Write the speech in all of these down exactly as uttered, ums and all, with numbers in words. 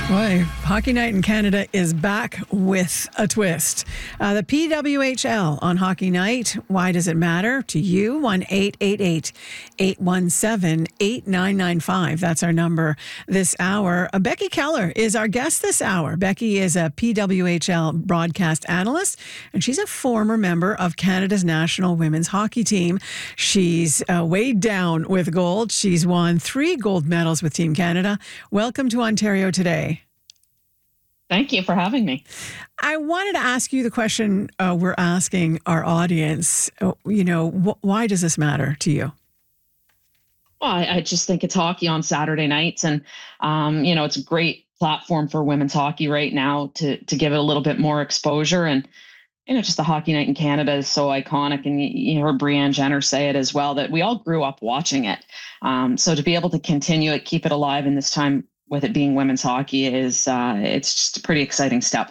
Boy, Hockey Night in Canada is back with a twist. Uh, the P W H L on Hockey Night. Why does it matter to you? one eight eight eight, eight one seven, eight nine nine five. That's our number this hour. Uh, Becky Keller is our guest this hour. Becky is a P W H L broadcast analyst, and she's a former member of Canada's national women's hockey team. She's uh, weighed down with gold. She's won three gold medals with Team Canada. Welcome to Ontario today. Thank you for having me. I wanted to ask you the question uh, we're asking our audience. Uh, you know, wh- why does this matter to you? Well, I, I just think it's hockey on Saturday nights, and um, you know, it's a great platform for women's hockey right now to to give it a little bit more exposure. And you know, just the Hockey Night in Canada is so iconic, and you, you heard Brianne Jenner say it as well, that we all grew up watching it. Um, so to be able to continue it, keep it alive in this time with it being women's hockey is uh, it's just a pretty exciting step.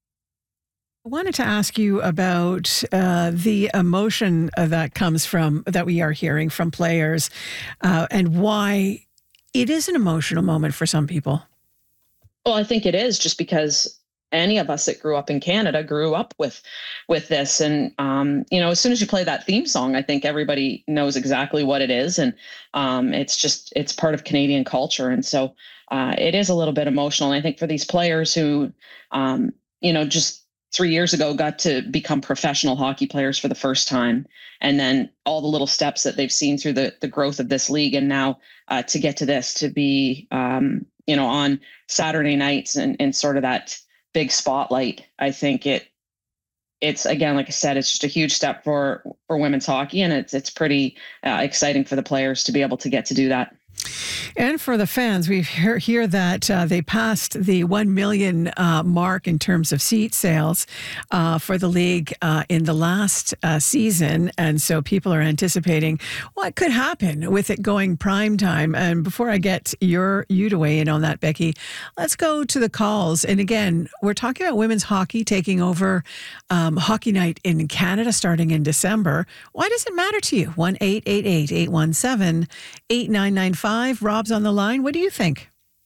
I wanted to ask you about uh, the emotion uh, that comes from, that we are hearing from players, uh, and why it is an emotional moment for some people. Well, I think it is, just because any of us that grew up in Canada grew up with with this. And, um, you know, as soon as you play that theme song, I think everybody knows exactly what it is. And um, it's just, it's part of Canadian culture. And so uh, it is a little bit emotional. And I think for these players who, um, you know, just three years ago got to become professional hockey players for the first time, and then all the little steps that they've seen through the, the growth of this league. And now uh, to get to this, to be, um, you know, on Saturday nights and, and sort of that big spotlight, I think it it's again, like I said, it's just a huge step for for women's hockey, and it's it's pretty uh, exciting for the players to be able to get to do that. And for the fans, we hear, hear that uh, they passed the one million uh, mark in terms of seat sales uh, for the league uh, in the last uh, season. And so people are anticipating what could happen with it going prime time. And before I get your you to weigh in on that, Becky, let's go to the calls. And again, we're talking about women's hockey taking over um, Hockey Night in Canada starting in December. Why does it matter to you? one eight eight eight, eight one seven, eight nine nine five. Rob's on the line. What do you think?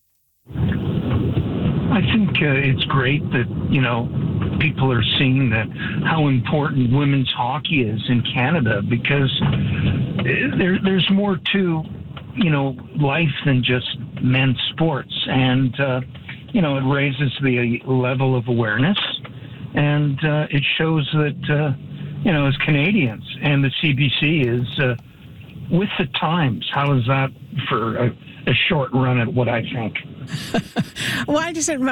I think uh, it's great that, you know, people are seeing that how important women's hockey is in Canada, because there, there's more to, you know, life than just men's sports. And, uh, you know, it raises the level of awareness, and uh, it shows that, uh, you know, as Canadians, and the C B C is uh, with the times. How is that for a, a short run at what I think? Why does it